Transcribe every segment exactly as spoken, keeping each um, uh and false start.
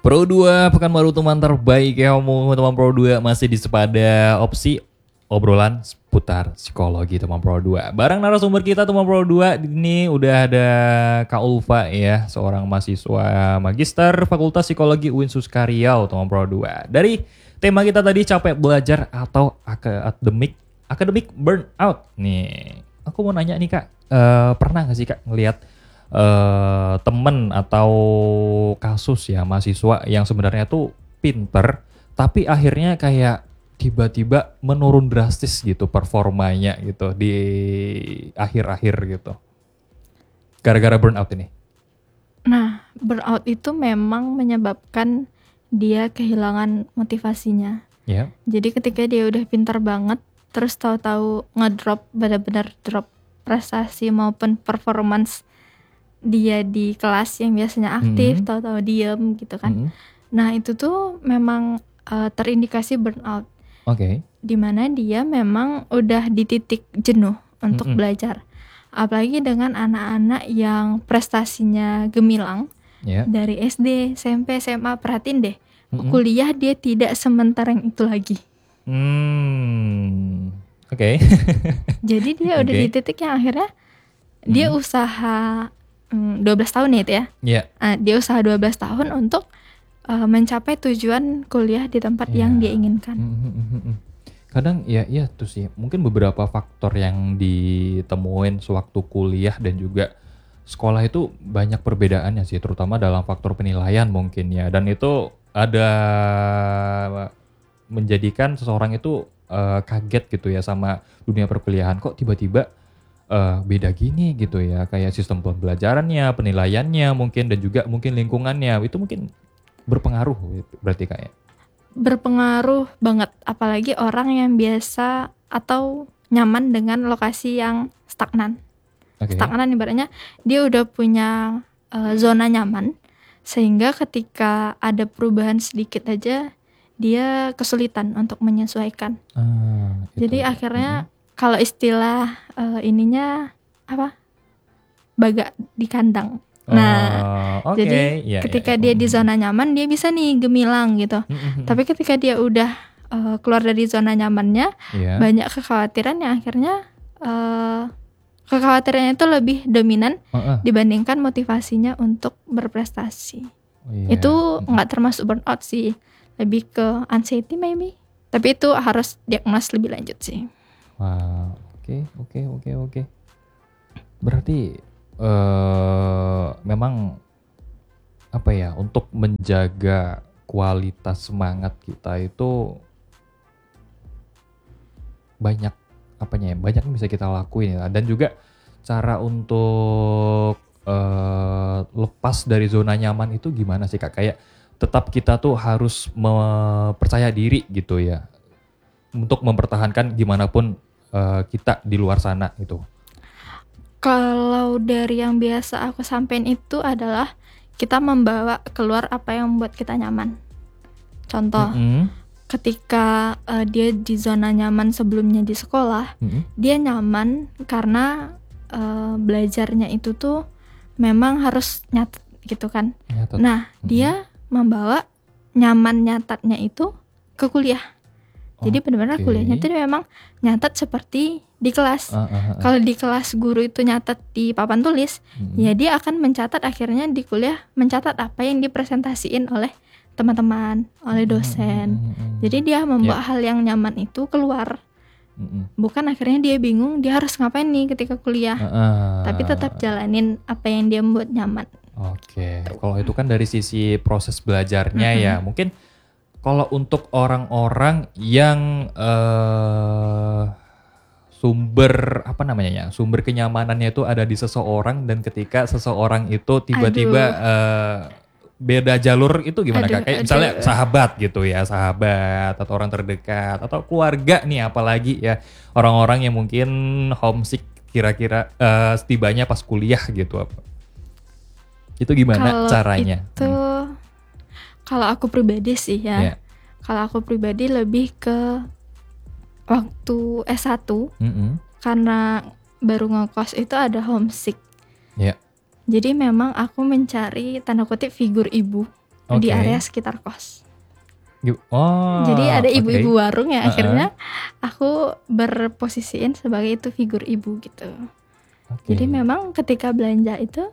Pro dua, Pekanbaru teman terbaik kamu. Teman Pro dua masih di sepada opsi obrolan seputar psikologi teman Pro dua. Barang narasumber kita teman Pro dua ini udah ada Kak Ulfa ya, seorang mahasiswa magister Fakultas Psikologi U I N Suskaryau teman Pro dua. Dari tema kita tadi capek belajar atau akademik akademik burnout. Nih, aku mau nanya nih Kak, uh, pernah gak sih Kak ngelihat uh, temen atau kasus ya mahasiswa yang sebenarnya tuh pinter tapi akhirnya kayak tiba-tiba menurun drastis gitu performanya gitu di akhir-akhir gitu gara-gara burnout ini? Nah, burnout itu memang menyebabkan dia kehilangan motivasinya. Yeah. Jadi ketika dia udah pintar banget, terus tahu-tahu ngedrop, benar-benar drop prestasi maupun performance dia di kelas yang biasanya aktif, mm-hmm. tahu-tahu diem gitu kan. Mm-hmm. Nah itu tuh memang uh, terindikasi burnout. Oke. Okay. Dimana dia memang udah di titik jenuh untuk mm-hmm. belajar. Apalagi dengan anak-anak yang prestasinya gemilang. Yeah. Dari S D, S M P, S M A, perhatiin deh. Mm-hmm. Kuliah dia tidak sementereng itu lagi. Hmm. Oke. Okay. Jadi dia okay. udah di titik yang akhirnya mm-hmm. dia usaha hmm, dua belas tahun ya itu ya. Yeah. Nah, dia usaha dua belas tahun untuk uh, mencapai tujuan kuliah di tempat yeah. yang dia inginkan. Mm-hmm. Kadang ya iya tuh sih. Mungkin beberapa faktor yang ditemuin sewaktu kuliah dan juga sekolah itu banyak perbedaannya sih, terutama dalam faktor penilaian mungkin ya. Dan itu ada menjadikan seseorang itu uh, kaget gitu ya sama dunia perkuliahan. Kok tiba-tiba uh, beda gini gitu ya. Kayak sistem pembelajarannya, penilaiannya mungkin, dan juga mungkin lingkungannya. Itu mungkin berpengaruh berarti kayak. Berpengaruh banget. Apalagi orang yang biasa atau nyaman dengan lokasi yang stagnan. Okay. Stagnan ibaratnya dia udah punya uh, zona nyaman, sehingga ketika ada perubahan sedikit aja dia kesulitan untuk menyesuaikan. Ah, gitu. Jadi akhirnya mm-hmm. kalau istilah uh, ininya apa? Baga di kandang. Oh, nah, okay. jadi yeah, ketika yeah. dia di zona nyaman dia bisa nih gemilang gitu. Mm-hmm. Tapi ketika dia udah uh, keluar dari zona nyamannya, yeah. banyak kekhawatiran yang akhirnya uh, kekhawatirannya itu lebih dominan uh-uh. dibandingkan motivasinya untuk berprestasi. Oh, yeah. Itu nggak termasuk burnout sih, lebih ke anxiety maybe. Tapi itu harus diagnos lebih lanjut sih. Wow, oke, oke, oke, oke. Berarti uh, memang apa ya, untuk menjaga kualitas semangat kita itu banyak apanya ya, banyak yang bisa kita lakuin ya. Dan juga cara untuk uh, lepas dari zona nyaman itu gimana sih Kak? Kayak tetap kita tuh harus percaya diri gitu ya, untuk mempertahankan gimana pun uh, kita di luar sana gitu. Kalau dari yang biasa aku sampein itu adalah kita membawa keluar apa yang membuat kita nyaman. Contoh, mm-hmm. ketika uh, dia di zona nyaman sebelumnya di sekolah, mm-hmm. dia nyaman karena uh, belajarnya itu tuh memang harus nyatet gitu kan. Nyatet. Nah, mm-hmm. dia membawa nyaman nyatatnya itu ke kuliah. Jadi okay. benar-benar kuliahnya itu memang nyatat seperti di kelas. Uh, uh, uh. Kalau di kelas guru itu nyatat di papan tulis, mm-hmm. ya dia akan mencatat akhirnya di kuliah mencatat apa yang dipresentasiin oleh teman-teman, oleh dosen. Mm-hmm. Jadi dia membawa yeah. hal yang nyaman itu keluar. Mm-hmm. Bukan akhirnya dia bingung dia harus ngapain nih ketika kuliah. Uh, uh. Tapi tetap jalanin apa yang dia membuat nyaman. Oke, okay. Kalau itu kan dari sisi proses belajarnya mm-hmm. ya. Mungkin kalau untuk orang-orang yang uh, sumber apa namanya ya, sumber kenyamanannya itu ada di seseorang, dan ketika seseorang itu tiba-tiba uh, beda jalur, itu gimana aduh, Kak? Kayak aduh. Misalnya sahabat gitu ya, sahabat atau orang terdekat atau keluarga nih, apalagi ya orang-orang yang mungkin homesick kira-kira uh, setibanya pas kuliah gitu apa? Itu gimana kalo caranya? Itu hmm. kalau aku pribadi sih ya, yeah. kalau aku pribadi lebih ke waktu S satu, mm-hmm. karena baru ngekos itu ada homesick. Yeah. Jadi memang aku mencari tanda kutip figur ibu di Oke. area sekitar kos. Gi- Oh, Jadi ada oke. ibu-ibu warung ya, Uh-uh. akhirnya aku berposisiin sebagai itu figur ibu gitu. Oke. Jadi memang ketika belanja itu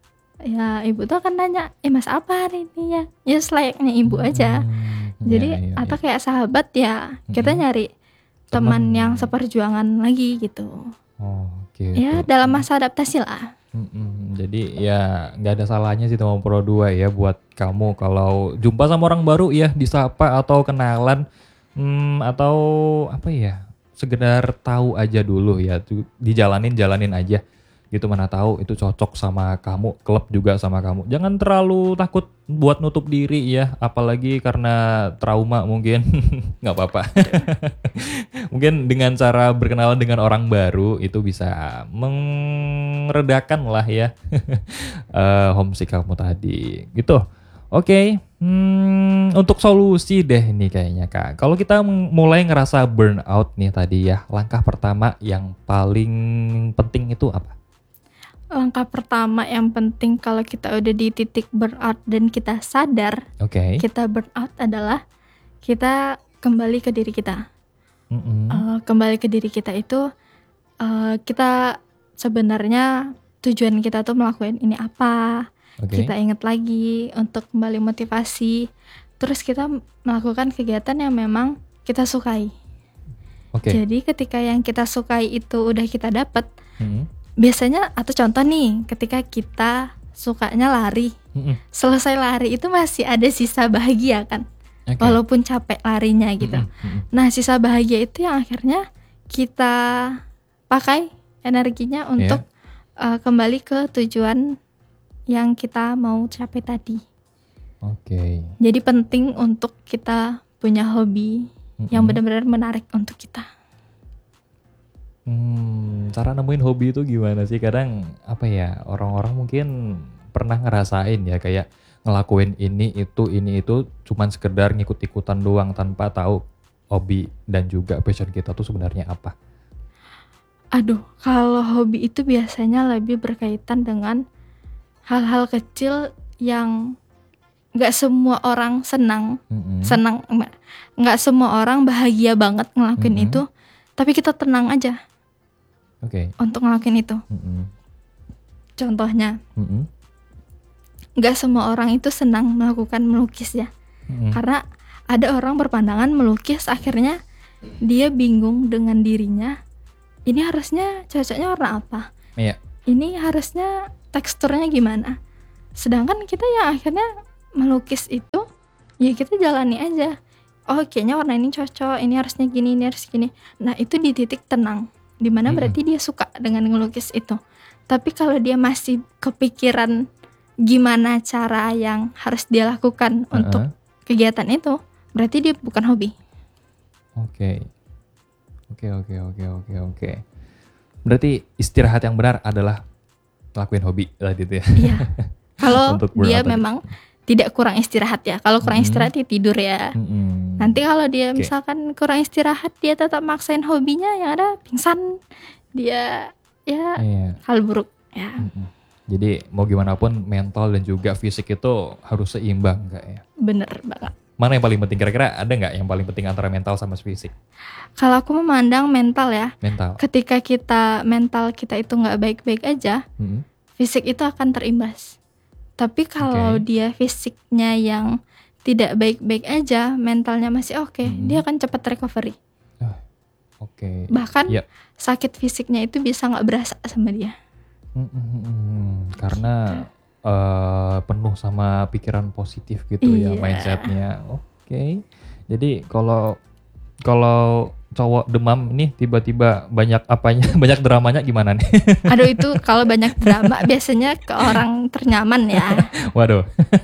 ya ibu tuh akan nanya, eh mas apa hari ini ya? Ya selayaknya ibu aja. Hmm, Jadi iya, iya, atau iya. kayak sahabat ya kita Mm-mm. nyari teman Teman. yang seperjuangan lagi gitu. Oh, gitu. Ya dalam masa adaptasi lah. Mm-mm. Jadi ya nggak ada salahnya sih teman Pro dua ya buat kamu kalau jumpa sama orang baru ya disapa atau kenalan hmm, atau apa ya sekedar tahu aja dulu ya tuh dijalanin jalanin aja gitu mana tahu itu cocok sama kamu klub juga sama kamu jangan terlalu takut buat nutup diri ya apalagi karena trauma mungkin nggak apa-apa. Mungkin dengan cara berkenalan dengan orang baru itu bisa meredakan lah ya eh, homesick kamu tadi gitu. Oke, hmm, untuk solusi deh ini kayaknya Kak. Kalau kita m- mulai ngerasa burnout nih tadi ya, langkah pertama yang paling penting itu apa? Langkah pertama yang penting kalau kita udah di titik burnout dan kita sadar Oke. kita burnout adalah kita kembali ke diri kita. Mm-mm. Uh, kembali ke diri kita itu uh, kita sebenarnya tujuan kita tuh melakukan ini apa. Oke. Kita ingat lagi untuk kembali motivasi. Terus kita melakukan kegiatan yang memang kita sukai. Oke. Jadi ketika yang kita sukai itu udah kita dapat, Mm-mm. biasanya atau contoh nih, ketika kita sukanya lari, Mm-mm. selesai lari itu masih ada sisa bahagia kan, Oke. walaupun capek larinya gitu. Mm-mm. Mm-mm. Nah sisa bahagia itu yang akhirnya kita pakai energinya untuk uh, kembali ke tujuan yang kita mau capai tadi. Oke. Jadi penting untuk kita punya hobi yang Mm-mm. benar-benar menarik untuk kita. Hmm, cara nemuin hobi itu gimana sih? Kadang apa ya orang-orang mungkin pernah ngerasain ya kayak ngelakuin ini itu ini itu cuman sekedar ngikut-ikutan doang tanpa tahu hobi dan juga passion kita tuh sebenarnya apa. Aduh, kalau hobi itu biasanya lebih berkaitan dengan hal-hal kecil yang nggak semua orang senang, Mm-mm. senang nggak nggak semua orang bahagia banget ngelakuin Mm-mm. itu, tapi kita tenang aja Oke. untuk ngelakuin itu. Mm-mm. Contohnya, Mm-mm. nggak semua orang itu senang melakukan melukis ya, Mm-mm. karena ada orang berpandangan melukis akhirnya dia bingung dengan dirinya. Ini harusnya cocoknya warna apa? Iya. Ini harusnya teksturnya gimana? Sedangkan kita yang akhirnya melukis itu ya kita jalani aja. Oh kayaknya warna ini cocok, ini harusnya gini, ini harus gini. Nah itu di titik tenang, dimana Mm-mm. berarti dia suka dengan ngelukis itu. Tapi kalau dia masih kepikiran gimana cara yang harus dia lakukan Uh-uh. untuk kegiatan itu, berarti dia bukan hobi. Oke. Oke, oke, oke, oke, oke. Berarti istirahat yang benar adalah lakuin hobi tadi itu ya. Iya. Kalau Untuk dia burnout tadi. memang tidak kurang istirahat ya. Kalau kurang Mm-mm. istirahat ya tidur ya. Mm-mm. Nanti kalau dia Oke. misalkan kurang istirahat, dia tetap maksain hobinya, yang ada pingsan. Dia ya Iya. hal buruk ya. Mm-mm. Jadi mau gimana pun mental dan juga fisik itu harus seimbang Kak ya. Bener banget. Mana yang paling penting kira-kira ada nggak yang paling penting antara mental sama fisik? Kalau aku memandang mental ya, Mental. ketika kita mental kita itu nggak baik-baik aja, Mm-mm. fisik itu akan terimbas. Tapi kalau Oke. dia fisiknya yang tidak baik-baik aja, mentalnya masih oke, Mm-mm. dia akan cepat recovery. Oke. Bahkan Iya. sakit fisiknya itu bisa nggak berasa sama dia. Mm-mm. Karena eh, penuh sama pikiran positif gitu ya Iya. mindsetnya. Oke. Jadi kalau kalau cowok demam nih tiba-tiba banyak apanya banyak dramanya gimana nih? Aduh itu kalau banyak drama biasanya ke orang ternyaman ya. Waduh.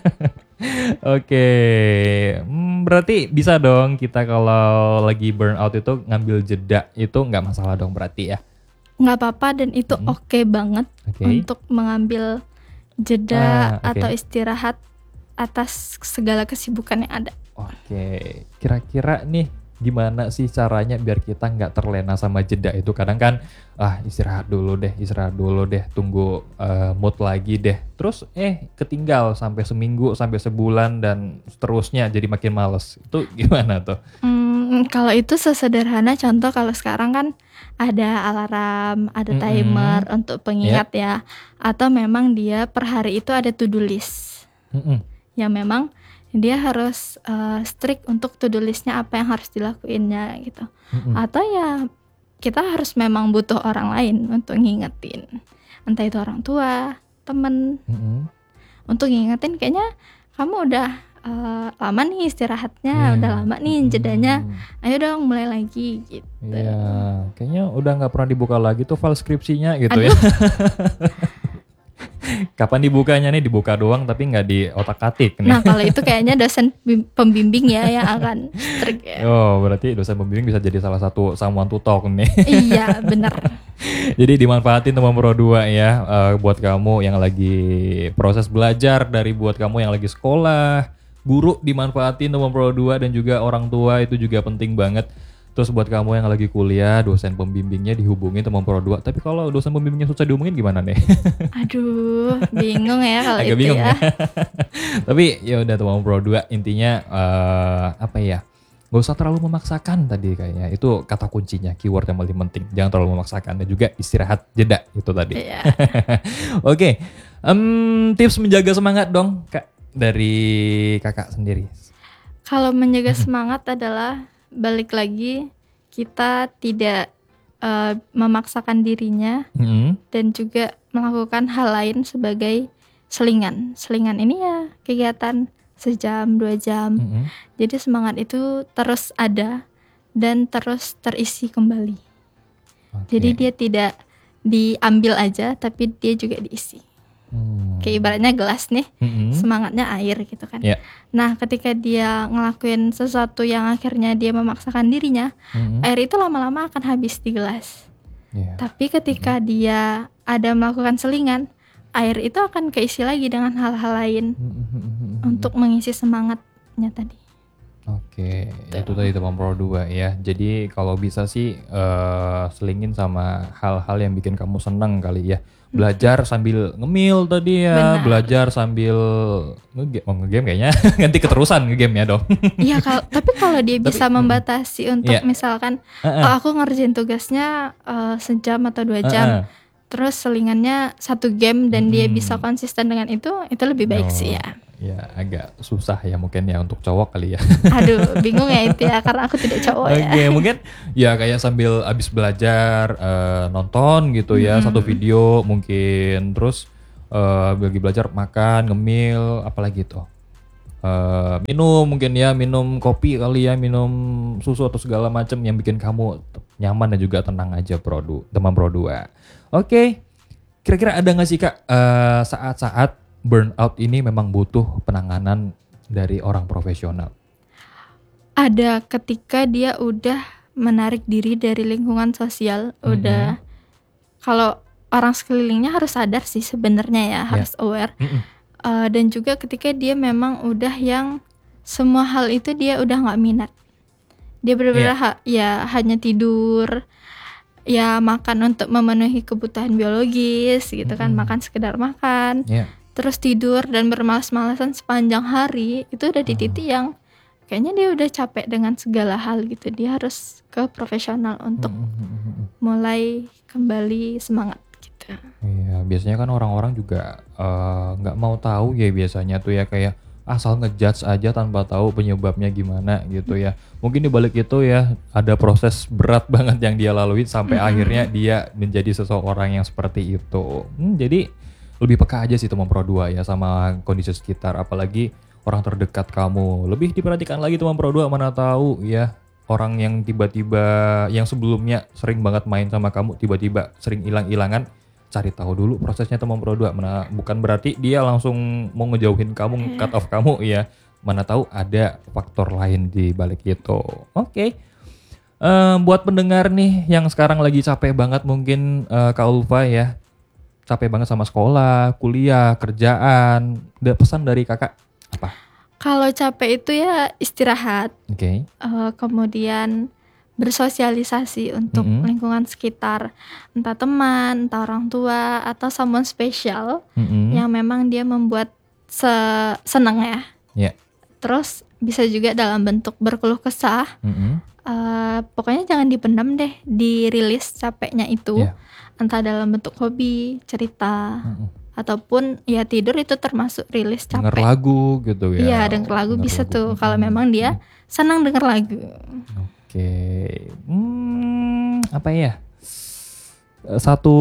Oke, Hmm, berarti bisa dong kita kalau lagi burnout itu ngambil jeda itu nggak masalah dong berarti ya? Nggak apa-apa dan itu Mm-mm. oke banget Oke. untuk mengambil jeda Ah, oke. atau istirahat atas segala kesibukan yang ada. Oke, kira-kira nih gimana sih caranya biar kita nggak terlena sama jeda itu? Kadang kan ah istirahat dulu deh, istirahat dulu deh, tunggu uh, mood lagi deh. Terus eh ketinggal sampai seminggu, sampai sebulan dan seterusnya jadi makin males. Itu gimana tuh? Hmm, kalau itu sesederhana contoh kalau sekarang kan ada alarm, ada timer mm-hmm. untuk pengingat yeah. ya. Atau memang dia per hari itu ada to-do list. Mm-hmm. Yang memang dia harus uh, strict untuk to-do listnya apa yang harus dilakuinnya gitu. Mm-hmm. Atau ya kita harus memang butuh orang lain untuk ngingetin. Entah itu orang tua, temen. Mm-hmm. Untuk ngingetin kayaknya kamu udah uh, lama nih istirahatnya, yeah. udah lama nih jedanya. Mm-hmm. Ayo dong mulai lagi gitu. Iya, kayaknya udah gak pernah dibuka lagi tuh file skripsinya gitu. Aduh. Ya. Kapan dibukanya nih, dibuka doang tapi nggak di otak-atik nih. Nah kalau itu kayaknya dosen pembimbing ya yang akan strict ya. Oh berarti dosen pembimbing bisa jadi salah satu someone to talk nih. Iya benar. Jadi dimanfaatin teman Pro dua ya, uh, buat kamu yang lagi proses belajar, dari buat kamu yang lagi sekolah, guru dimanfaatin teman Pro dua, dan juga orang tua itu juga penting banget. Terus buat kamu yang lagi kuliah, dosen pembimbingnya dihubungin teman Pro dua. Tapi kalau dosen pembimbingnya susah dihubungin gimana nih? Aduh, bingung ya kalau Agak itu bingung ya. ya. Tapi ya udah teman Pro dua, intinya uh, apa ya? Gak usah terlalu memaksakan tadi kayaknya. Itu kata kuncinya, keyword yang paling penting. Jangan terlalu memaksakan, dan juga istirahat jeda itu tadi. Iya. Oke, okay. um, tips menjaga semangat dong Kak, dari kakak sendiri. Kalau menjaga semangat adalah balik lagi kita tidak uh, memaksakan dirinya mm-hmm. dan juga melakukan hal lain sebagai selingan. Selingan ini ya kegiatan sejam dua jam. Mm-hmm. Jadi semangat itu terus ada dan terus terisi kembali. Okay. Jadi dia tidak diambil aja tapi dia juga diisi. Hmm. Kayak ibaratnya gelas nih, mm-hmm. semangatnya air gitu kan. Yeah. Nah ketika dia ngelakuin sesuatu yang akhirnya dia memaksakan dirinya, mm-hmm. air itu lama-lama akan habis di gelas. Yeah. Tapi ketika mm-hmm. dia ada melakukan selingan, air itu akan keisi lagi dengan hal-hal lain mm-hmm. untuk mengisi semangatnya tadi. Oke, okay. Itu tadi teman Pro dua ya. Jadi kalau bisa sih uh, selingin sama hal-hal yang bikin kamu senang kali ya. Belajar sambil ngemil tadi ya. Benar. Belajar sambil nge-game, oh, nge-game kayaknya ganti keterusan nge-game ya dong. Iya, kalau tapi kalau dia bisa tapi, membatasi untuk yeah. misalkan uh-uh. oh, aku ngerjain tugasnya uh, sejam atau dua jam. Uh-uh. Terus selingannya satu game dan hmm. dia bisa konsisten dengan itu, itu lebih baik oh, sih ya. Ya agak susah ya mungkin ya untuk cowok kali ya. Aduh bingung ya itu ya karena aku tidak cowok ya. Oke mungkin ya kayak sambil abis belajar uh, nonton gitu ya hmm. satu video mungkin. Terus uh, lagi belajar makan, ngemil, apalagi tuh. Uh, minum mungkin ya, minum kopi kali ya, minum susu atau segala macam yang bikin kamu nyaman dan juga tenang aja Pro dua, teman Pro dua. Oke, okay. Kira-kira ada gak sih Kak uh, saat-saat burnout ini memang butuh penanganan dari orang profesional? Ada, ketika dia udah menarik diri dari lingkungan sosial, mm-hmm. udah kalau orang sekelilingnya harus sadar sih sebenarnya ya, yeah. harus aware. Mm-hmm. Uh, dan juga ketika dia memang udah yang semua hal itu dia udah nggak minat, dia benar-benar yeah. ha- ya hanya tidur, ya makan untuk memenuhi kebutuhan biologis gitu kan, mm-hmm. makan sekedar makan. Yeah. Terus tidur dan bermalas-malasan sepanjang hari, itu udah di titik yang kayaknya dia udah capek dengan segala hal gitu. Dia harus ke profesional untuk mm-hmm. mulai kembali semangat gitu. Iya, biasanya kan orang-orang juga nggak uh, mau tahu ya biasanya tuh ya, kayak asal ngejudge aja tanpa tahu penyebabnya gimana gitu ya. Mungkin di balik itu ya ada proses berat banget yang dia lalui sampai mm-hmm. akhirnya dia menjadi seseorang yang seperti itu. Hmm, jadi lebih peka aja sih teman Pro dua ya sama kondisi sekitar, apalagi orang terdekat kamu. Lebih diperhatikan lagi teman Pro dua, mana tahu ya orang yang tiba-tiba yang sebelumnya sering banget main sama kamu tiba-tiba sering hilang-hilangan. Cari tahu dulu prosesnya teman Pro dua. Mana bukan berarti dia langsung mau ngejauhin kamu, cut off kamu ya. Mana tahu ada faktor lain di balik itu. Oke. Okay. Um, buat pendengar nih yang sekarang lagi capek banget mungkin uh, Kak Ulfa ya. Capek banget sama sekolah, kuliah, kerjaan. Ada pesan dari kakak apa? Kalau capek itu ya istirahat. Oke. Okay. Uh, kemudian bersosialisasi untuk mm-hmm. lingkungan sekitar, entah teman, entah orang tua, atau someone special mm-hmm. yang memang dia membuat se- senang ya. Yeah. Terus bisa juga dalam bentuk berkeluh kesah. Mm-hmm. Uh, pokoknya jangan dipendam deh, dirilis capeknya itu. Yeah. Entah dalam bentuk hobi, cerita, mm-hmm. ataupun ya tidur itu termasuk rilis capek. Denger lagu gitu ya. Iya, denger lagu denger bisa lagu. Tuh kalau mm-hmm. memang dia senang denger lagu. Oke, hmm, apa ya? Satu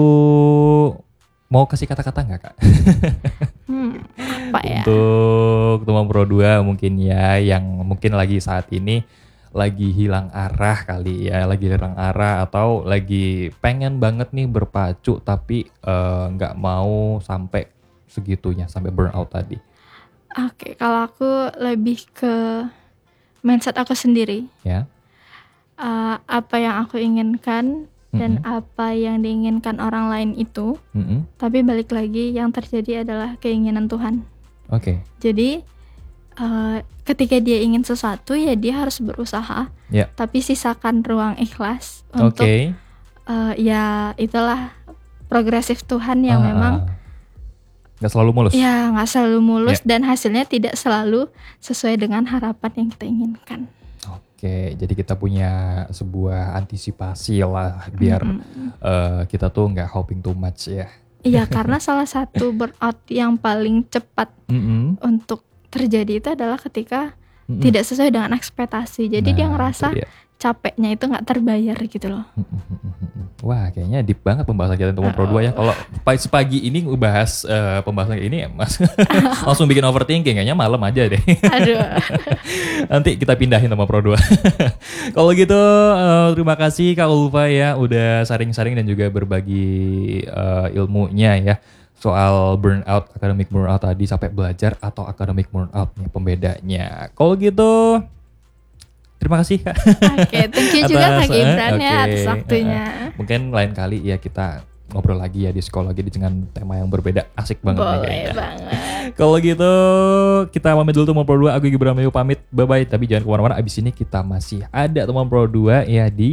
mau kasih kata-kata nggak kak? hmm, apa ya? Untuk teman Pro dua mungkin ya, yang mungkin lagi saat ini lagi hilang arah kali ya, lagi hilang arah atau lagi pengen banget nih berpacu tapi nggak uh, mau sampai segitunya, sampai burnout tadi. Oke, kalau aku lebih ke mindset aku sendiri. Ya. Uh, apa yang aku inginkan dan mm-hmm. apa yang diinginkan orang lain itu, mm-hmm. tapi balik lagi yang terjadi adalah keinginan Tuhan. Oke. Okay. Jadi uh, ketika dia ingin sesuatu ya dia harus berusaha, yeah. tapi sisakan ruang ikhlas untuk okay. uh, ya itulah progresif Tuhan yang ah, memang nggak selalu mulus. Ya nggak selalu mulus yeah. dan hasilnya tidak selalu sesuai dengan harapan yang kita inginkan. Oke, jadi kita punya sebuah antisipasi lah biar mm-hmm. uh, kita tuh nggak hoping too much ya. Iya, karena salah satu burnout yang paling cepat mm-hmm. untuk terjadi itu adalah ketika mm-hmm. tidak sesuai dengan ekspektasi. Jadi nah, dia ngerasa itu capeknya itu nggak terbayar gitu loh. Wah, kayaknya deep banget pembahasan kita untuk Pro dua ya. Kalau pagi pagi ini bahas uh, pembahasan ini Mas langsung bikin overthinking, kayaknya malam aja deh. Aduh. Nanti kita pindahin sama Pro dua. Kalau gitu uh, terima kasih Kak Ulfa ya udah sharing-sharing dan juga berbagi uh, ilmunya ya soal burnout, academic burnout tadi, sampai belajar atau academic burnout nih pembedanya. Kalau gitu terima kasih Kak. Oke, okay, thank you juga Kak Gibran okay. ya atas waktunya. Uh, mungkin lain kali ya kita ngobrol lagi ya di psikologi dengan tema yang berbeda. Asik banget. Boleh nih banget. Kalau gitu kita pamit dulu teman Pro dua. Aku Gibran Mayu pamit. Bye-bye. Tapi jangan kemana-mana. Abis ini kita masih ada teman Pro dua ya di...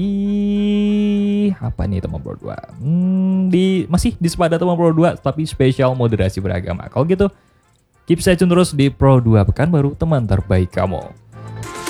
Apa nih teman Pro dua? Hmm, di masih di Sepada teman Pro dua tapi spesial moderasi beragama. Kalau gitu keep stay tune terus di Pro dua Pekanbaru, teman terbaik kamu.